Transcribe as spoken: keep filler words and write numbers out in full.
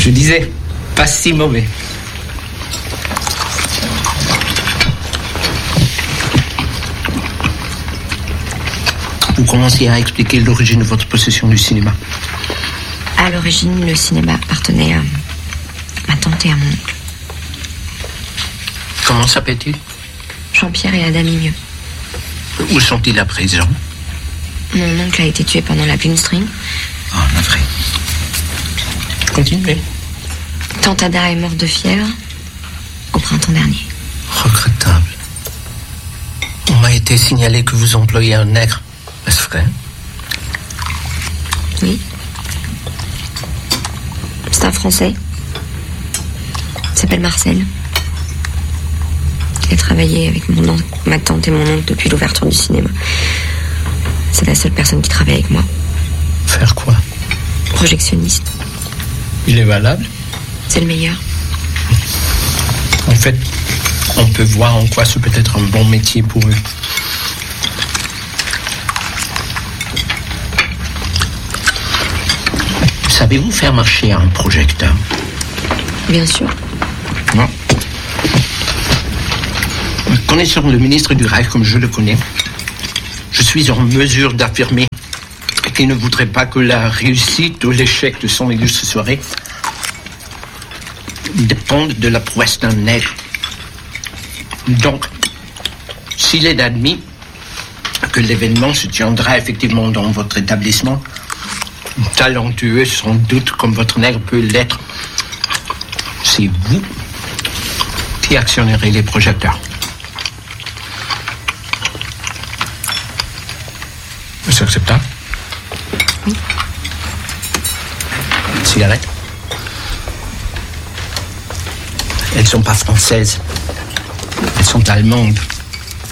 Je disais, pas si mauvais. Vous commenciez à expliquer l'origine de votre possession du cinéma. À l'origine, le cinéma appartenait à ma tante et à mon oncle. Comment s'appelle-t-il? Jean-Pierre et Ada Mimieux. Où sont-ils à présent? Mon oncle a été tué pendant la Blindstream. Oh, navré. Continuez. Tante Ada est morte de fièvre au printemps dernier. Regrettable. On m'a été signalé que vous employez un nègre. Est-ce vrai? Oui. C'est un Français. Il s'appelle Marcel. Il a travaillé avec mon oncle, ma tante et mon oncle depuis l'ouverture du cinéma. C'est la seule personne qui travaille avec moi. Faire quoi? Projectionniste. Il est valable? C'est le meilleur. En fait, on peut voir en quoi ce peut être un bon métier pour eux. Savez-vous faire marcher un projecteur? Bien sûr. Non. Connaissant le ministre du Reich comme je le connais, je suis en mesure d'affirmer qu'il ne voudrait pas que la réussite ou l'échec de son illustre soirée dépende de la prouesse d'un nègre. Donc, s'il est admis que l'événement se tiendra effectivement dans votre établissement, talentueux sans doute comme votre nègre peut l'être, c'est vous qui actionnerez les projecteurs. C'est acceptable? Oui. Cigarette? Elles sont pas françaises. Elles sont allemandes.